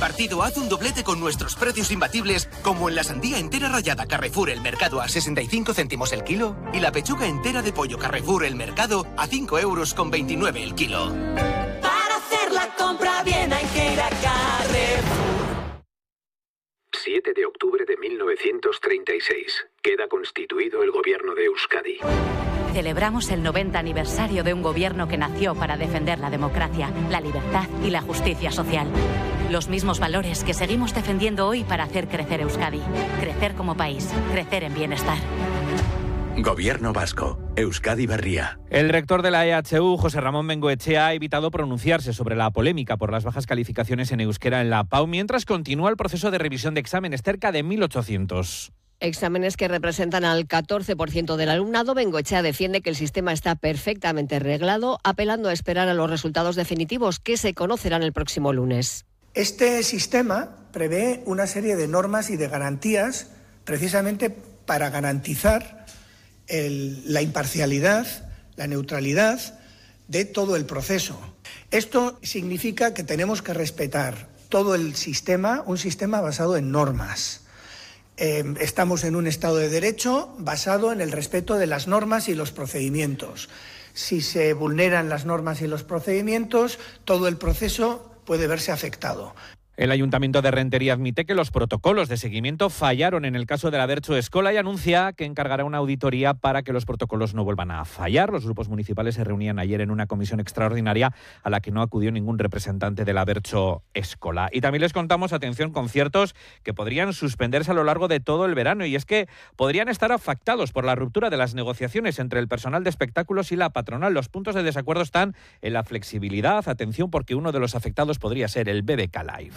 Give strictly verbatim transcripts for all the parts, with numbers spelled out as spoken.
partido haz un doblete con nuestros precios imbatibles, como en la sandía entera rallada Carrefour El Mercado a sesenta y cinco céntimos el kilo y la pechuga entera de pollo Carrefour El Mercado a cinco euros con veintinueve el kilo. Para hacer la compra bien hay que ir a Carrefour. siete de octubre de mil novecientos treinta y seis. Queda constituido el gobierno de Euskadi. Celebramos el noventa aniversario de un gobierno que nació para defender la democracia, la libertad y la justicia social. Los mismos valores que seguimos defendiendo hoy para hacer crecer Euskadi. Crecer como país, crecer en bienestar. Gobierno vasco, Euskadi Berria. El rector de la E H U, José Ramón Bengoechea, ha evitado pronunciarse sobre la polémica por las bajas calificaciones en euskera en la P A U, mientras continúa el proceso de revisión de exámenes, cerca de mil ochocientos. Exámenes que representan al catorce por ciento del alumnado. Bengoechea defiende que el sistema está perfectamente reglado, apelando a esperar a los resultados definitivos que se conocerán el próximo lunes. Este sistema prevé una serie de normas y de garantías precisamente para garantizar el, la imparcialidad, la neutralidad de todo el proceso. Esto significa que tenemos que respetar todo el sistema, un sistema basado en normas. Eh, estamos en un Estado de Derecho basado en el respeto de las normas y los procedimientos. Si se vulneran las normas y los procedimientos, todo el proceso puede verse afectado. El Ayuntamiento de Rentería admite que los protocolos de seguimiento fallaron en el caso de la Bertso Escola y anuncia que encargará una auditoría para que los protocolos no vuelvan a fallar. Los grupos municipales se reunían ayer en una comisión extraordinaria a la que no acudió ningún representante de la Bertso Escola. Y también les contamos, atención, conciertos que podrían suspenderse a lo largo de todo el verano, y es que podrían estar afectados por la ruptura de las negociaciones entre el personal de espectáculos y la patronal. Los puntos de desacuerdo están en la flexibilidad. Atención, porque uno de los afectados podría ser el B B K Live.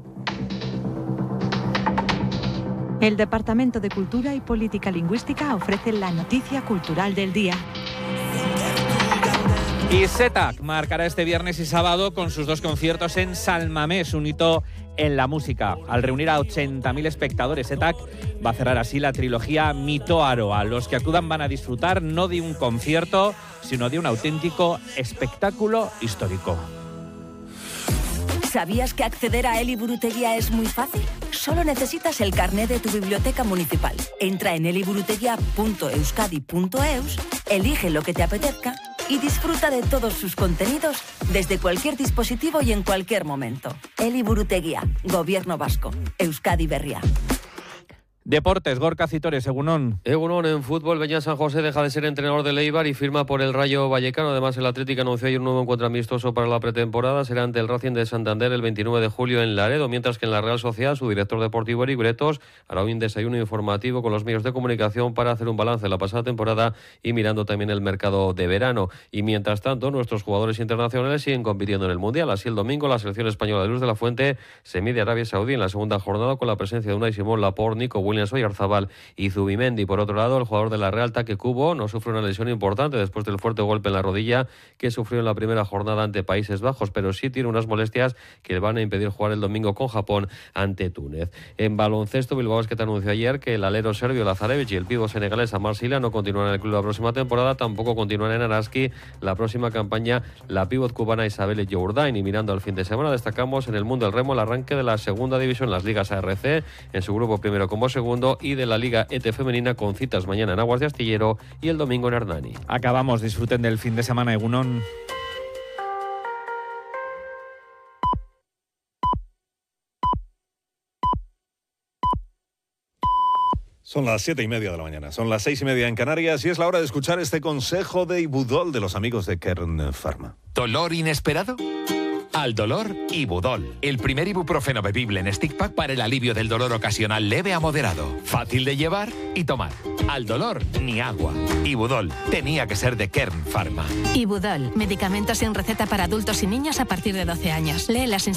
El Departamento de Cultura y Política Lingüística ofrece la noticia cultural del día. Y SETAC marcará este viernes y sábado con sus dos conciertos en San Mamés, un hito en la música. Al reunir a ochenta mil espectadores, SETAC va a cerrar así la trilogía Mito Aroa. Los que acudan van a disfrutar no de un concierto, sino de un auténtico espectáculo histórico. ¿Sabías que acceder a Eliburutegia es muy fácil? Solo necesitas el carné de tu biblioteca municipal. Entra en eliburutegia punto euskadi punto eus, elige lo que te apetezca y disfruta de todos sus contenidos desde cualquier dispositivo y en cualquier momento. Eliburutegia, Gobierno Vasco, Euskadi Berria. Deportes, Gorka Citores, Egunon. Egunon, en fútbol, Beñat San José deja de ser entrenador del Eibar y firma por el Rayo Vallecano. Además, el Atlético anunció ayer un nuevo encuentro amistoso para la pretemporada. Será ante el Racing de Santander el veintinueve de julio en Laredo, mientras que en la Real Sociedad, su director deportivo Eric Bretos hará un desayuno informativo con los medios de comunicación para hacer un balance de la pasada temporada y mirando también el mercado de verano. Y mientras tanto, nuestros jugadores internacionales siguen compitiendo en el Mundial. Así, el domingo, la selección española de Luz de la Fuente se mide a Arabia Saudí en la segunda jornada con la presencia de Unai Simón, Laporte, Nico Williams, Oyarzabal y Zubimendi. Por otro lado, el jugador de la Real, Taque Kubo, no sufre una lesión importante después del fuerte golpe en la rodilla que sufrió en la primera jornada ante Países Bajos, pero sí tiene unas molestias que le van a impedir jugar el domingo con Japón ante Túnez. En baloncesto, Bilbao Basket anunció ayer que el alero serbio Lazarevic y el pívot senegalés Amar Sila no continúan en el club la próxima temporada, tampoco continúan en Araski la próxima campaña la pívot cubana Isabel Jourdain. Y mirando al fin de semana, destacamos en el mundo del remo el arranque de la segunda división, las ligas A R C en su grupo primero como segundo, y de la Liga E T femenina con citas mañana en Aguas de Astillero y el domingo en Hernani. Acabamos, disfruten del fin de semana, Egunon. Son las siete y media de la mañana, son las seis y media en Canarias y es la hora de escuchar este consejo de Ibudol de los amigos de Kern Pharma. ¿Dolor inesperado? Al dolor, Ibudol, el primer ibuprofeno bebible en stick pack para el alivio del dolor ocasional leve a moderado. Fácil de llevar y tomar. Al dolor, ni agua. Ibudol, tenía que ser de Kern Pharma. Ibudol, medicamento sin receta para adultos y niños a partir de doce años. Lee las